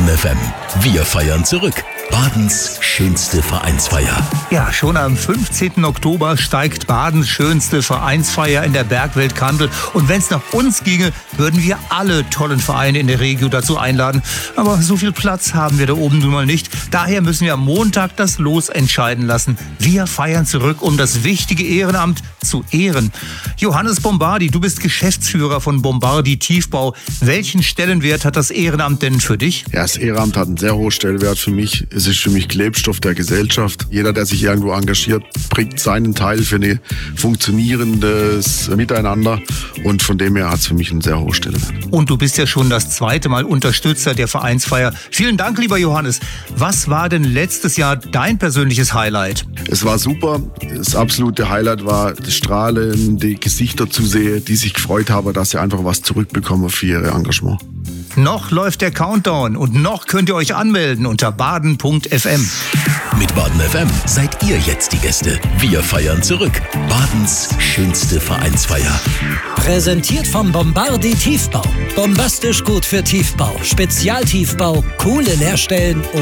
Baden FM. Wir feiern zurück. Badens schönste Vereinsfeier. Ja, schon am 15. Oktober steigt Badens schönste Vereinsfeier in der Bergwelt Kandel. Und wenn es nach uns ginge, würden wir alle tollen Vereine in der Region dazu einladen. Aber so viel Platz haben wir da oben nun mal nicht. Daher müssen wir am Montag das Los entscheiden lassen. Wir feiern zurück, um das wichtige Ehrenamt zu ehren. Johannes Bombardi, du bist Geschäftsführer von Bombardi Tiefbau. Welchen Stellenwert hat das Ehrenamt denn für dich? Ja, das Ehrenamt hat einen sehr hohen Stellenwert für mich. Es ist für mich Klebstoff der Gesellschaft. Jeder, der sich irgendwo engagiert, bringt seinen Teil für ein funktionierendes Miteinander. Und von dem her hat es für mich einen sehr hohen Stellenwert. Und du bist ja schon das zweite Mal Unterstützer der Vereinsfeier. Vielen Dank, lieber Johannes. Was war denn letztes Jahr dein persönliches Highlight? Es war super. Das absolute Highlight war das Strahlen, die Gesichter zu sehen, die sich gefreut haben, dass sie einfach was zurückbekommen für ihr Engagement. Noch läuft der Countdown und noch könnt ihr euch anmelden unter baden.fm. Mit Baden FM seid ihr jetzt die Gäste. Wir feiern zurück. Badens schönste Vereinsfeier. Präsentiert vom Bombardi Tiefbau. Bombastisch gut für Tiefbau. Spezialtiefbau, coole Leerstellen und